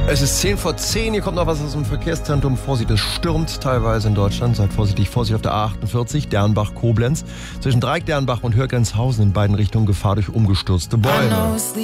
Es ist 10:10, hier kommt noch was aus dem Verkehrszentrum. Vorsicht, es stürmt teilweise in Deutschland. Seid vorsichtig, Vorsicht auf der A48, Dernbach-Koblenz. Zwischen Dreieck, Dernbach und Hürgenshausen in beiden Richtungen Gefahr durch umgestürzte Bäume.